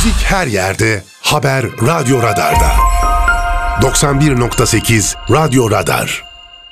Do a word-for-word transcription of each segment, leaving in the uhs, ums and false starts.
Müzik her yerde, haber Radyo Radar'da. doksan bir nokta sekiz Radyo Radar.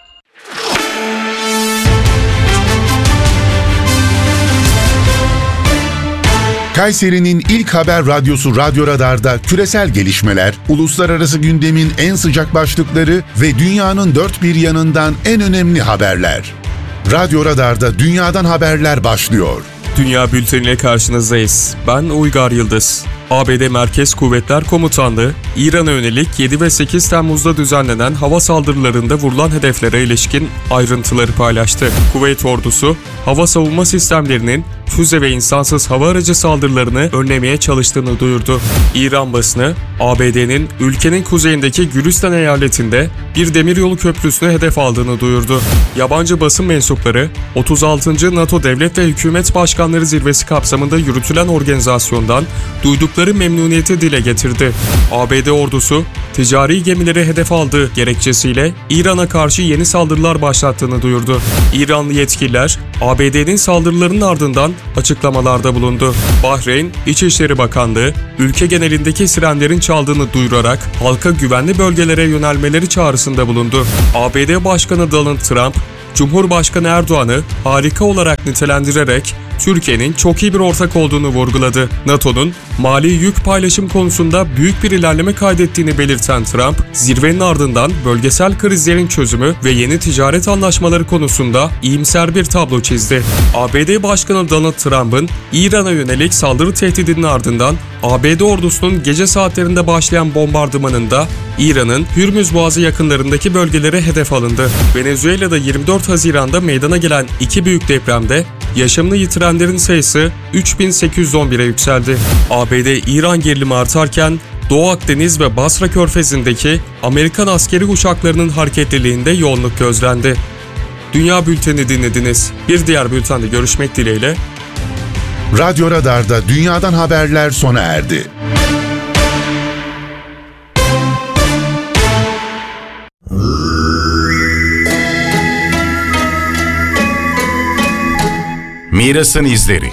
Kayseri'nin ilk haber radyosu Radyo Radar'da küresel gelişmeler, uluslararası gündemin en sıcak başlıkları ve dünyanın dört bir yanından en önemli haberler. Radyo Radar'da dünyadan haberler başlıyor. Dünya Bülteni'yle karşınızdayız. Ben Uygar Yıldız. A B D Merkez Kuvvetler Komutanlığı, İran'a yönelik yedi ve sekiz Temmuz'da düzenlenen hava saldırılarında vurulan hedeflere ilişkin ayrıntıları paylaştı. Kuveyt ordusu, hava savunma sistemlerinin füze ve insansız hava aracı saldırılarını önlemeye çalıştığını duyurdu. İran basını, A B D'nin ülkenin kuzeyindeki Gülistan eyaletinde bir demiryolu köprüsünü hedef aldığını duyurdu. Yabancı basın mensupları, otuz altıncı NATO Devlet ve Hükümet Başkanları Zirvesi kapsamında yürütülen organizasyondan duydukları memnuniyeti dile getirdi. A B D ordusu, ticari gemileri hedef aldığı gerekçesiyle İran'a karşı yeni saldırılar başlattığını duyurdu. İranlı yetkililer, A B D'nin saldırılarının ardından açıklamalarda bulundu. Bahreyn İçişleri Bakanlığı, ülke genelindeki sirenlerin çaldığını duyurarak halka güvenli bölgelere yönelmeleri çağrısında bulundu. A B D Başkanı Donald Trump, Cumhurbaşkanı Erdoğan'ı harika olarak nitelendirerek Türkiye'nin çok iyi bir ortak olduğunu vurguladı. NATO'nun mali yük paylaşım konusunda büyük bir ilerleme kaydettiğini belirten Trump, zirvenin ardından bölgesel krizlerin çözümü ve yeni ticaret anlaşmaları konusunda iyimser bir tablo çizdi. A B D Başkanı Donald Trump'ın İran'a yönelik saldırı tehdidinin ardından A B D ordusunun gece saatlerinde başlayan bombardımanında İran'ın Hürmüz Boğazı yakınlarındaki bölgelere hedef alındı. Venezuela'da yirmi dört Haziran'da meydana gelen iki büyük depremde yaşamını yitirenlerin sayısı üç bin sekiz yüz on bire yükseldi. A B D-İran gerilimi artarken Doğu Akdeniz ve Basra Körfezi'ndeki Amerikan askeri uçaklarının hareketliliğinde yoğunluk gözlendi. Dünya Bülteni dinlediniz. Bir diğer bültende görüşmek dileğiyle. Radyo Radar'da dünyadan haberler sona erdi. Mirasın izleri.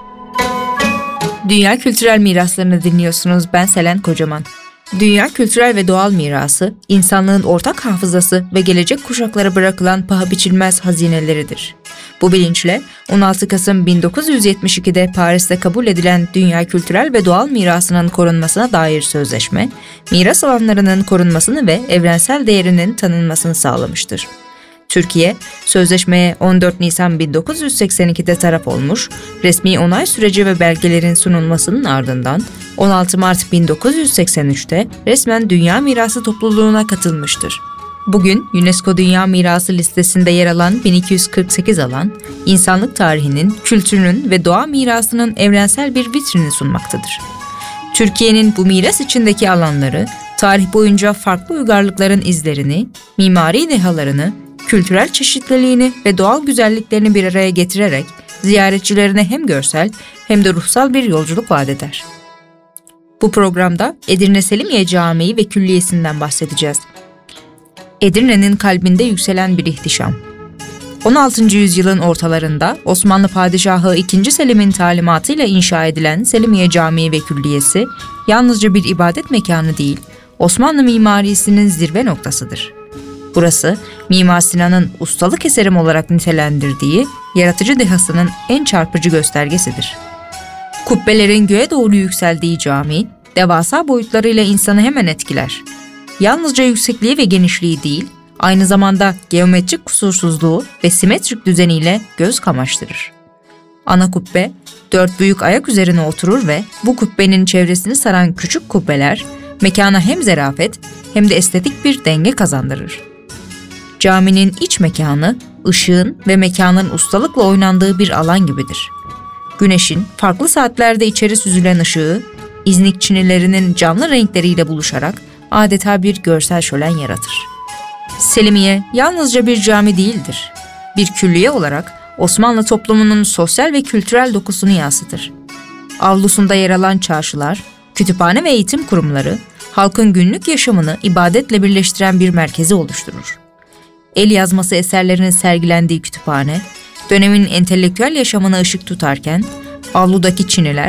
Dünya kültürel miraslarını dinliyorsunuz. Ben Selen Kocaman. Dünya kültürel ve doğal mirası, insanlığın ortak hafızası ve gelecek kuşaklara bırakılan paha biçilmez hazineleridir. Bu bilinçle on altı Kasım bin dokuz yüz yetmiş ikide Paris'te kabul edilen Dünya Kültürel ve Doğal Mirasının korunmasına dair sözleşme, miras alanlarının korunmasını ve evrensel değerinin tanınmasını sağlamıştır. Türkiye, sözleşmeye on dört Nisan bin dokuz yüz seksen ikide taraf olmuş, resmi onay süreci ve belgelerin sunulmasının ardından on altı Mart bin dokuz yüz seksen üçte resmen Dünya Mirası Topluluğu'na katılmıştır. Bugün UNESCO Dünya Mirası listesinde yer alan bin iki yüz kırk sekiz alan, insanlık tarihinin, kültürünün ve doğa mirasının evrensel bir vitrini sunmaktadır. Türkiye'nin bu miras içindeki alanları, tarih boyunca farklı uygarlıkların izlerini, mimari dehalarını, kültürel çeşitliliğini ve doğal güzelliklerini bir araya getirerek ziyaretçilerine hem görsel hem de ruhsal bir yolculuk vaat eder. Bu programda Edirne Selimiye Camii ve Külliyesi'nden bahsedeceğiz. Edirne'nin kalbinde yükselen bir ihtişam. on altıncı yüzyılın ortalarında Osmanlı Padişahı ikinci. Selim'in talimatıyla inşa edilen Selimiye Camii ve Külliyesi, yalnızca bir ibadet mekanı değil, Osmanlı mimarisinin zirve noktasıdır. Burası, Mimar Sinan'ın ustalık eserim olarak nitelendirdiği yaratıcı dehasının en çarpıcı göstergesidir. Kubbelerin göğe doğru yükseldiği cami, devasa boyutlarıyla insanı hemen etkiler. Yalnızca yüksekliği ve genişliği değil, aynı zamanda geometrik kusursuzluğu ve simetrik düzeniyle göz kamaştırır. Ana kubbe, dört büyük ayak üzerine oturur ve bu kubbenin çevresini saran küçük kubbeler, mekana hem zarafet hem de estetik bir denge kazandırır. Caminin iç mekanı, ışığın ve mekanın ustalıkla oynandığı bir alan gibidir. Güneşin farklı saatlerde içeri süzülen ışığı, İznik çinilerinin canlı renkleriyle buluşarak adeta bir görsel şölen yaratır. Selimiye yalnızca bir cami değildir. Bir külliye olarak Osmanlı toplumunun sosyal ve kültürel dokusunu yansıtır. Avlusunda yer alan çarşılar, kütüphane ve eğitim kurumları, halkın günlük yaşamını ibadetle birleştiren bir merkezi oluşturur. El yazması eserlerinin sergilendiği kütüphane, dönemin entelektüel yaşamına ışık tutarken, avludaki çiniler,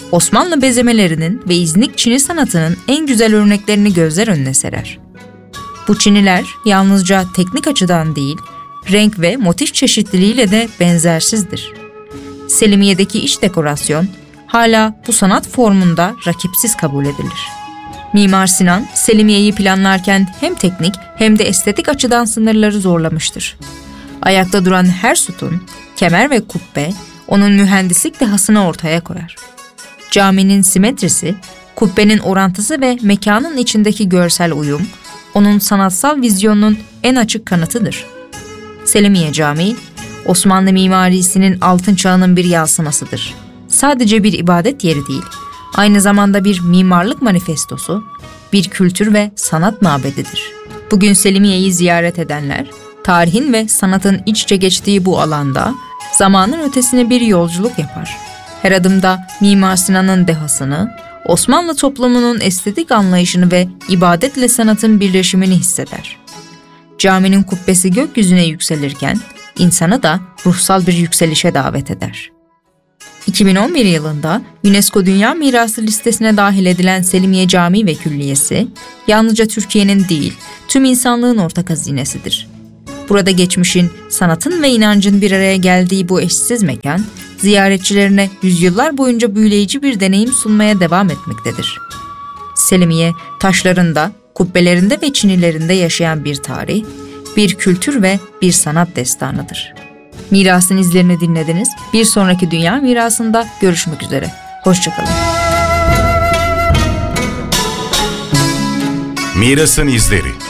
Osmanlı bezemelerinin ve İznik Çini sanatının en güzel örneklerini gözler önüne serer. Bu çiniler yalnızca teknik açıdan değil, renk ve motif çeşitliliğiyle de benzersizdir. Selimiye'deki iç dekorasyon hala bu sanat formunda rakipsiz kabul edilir. Mimar Sinan, Selimiye'yi planlarken hem teknik hem de estetik açıdan sınırları zorlamıştır. Ayakta duran her sütun, kemer ve kubbe onun mühendislik dehasını ortaya koyar. Caminin simetrisi, kubbenin orantısı ve mekanın içindeki görsel uyum, onun sanatsal vizyonunun en açık kanıtıdır. Selimiye Camii, Osmanlı mimarisinin altın çağının bir yansımasıdır. Sadece bir ibadet yeri değil, aynı zamanda bir mimarlık manifestosu, bir kültür ve sanat mabedidir. Bugün Selimiye'yi ziyaret edenler, tarihin ve sanatın iç içe geçtiği bu alanda zamanın ötesine bir yolculuk yapar. Her adımda Mimar Sinan'ın dehasını, Osmanlı toplumunun estetik anlayışını ve ibadetle sanatın birleşimini hisseder. Caminin kubbesi gökyüzüne yükselirken, insanı da ruhsal bir yükselişe davet eder. iki bin on bir yılında UNESCO Dünya Mirası listesine dahil edilen Selimiye Camii ve Külliyesi, yalnızca Türkiye'nin değil, tüm insanlığın ortak hazinesidir. Burada geçmişin, sanatın ve inancın bir araya geldiği bu eşsiz mekan, ziyaretçilerine yüzyıllar boyunca büyüleyici bir deneyim sunmaya devam etmektedir. Selimiye, taşlarında, kubbelerinde ve çinilerinde yaşayan bir tarih, bir kültür ve bir sanat destanıdır. Mirasın izlerini dinlediniz. Bir sonraki Dünya Mirası'nda görüşmek üzere. Hoşçakalın. Mirasın izleri.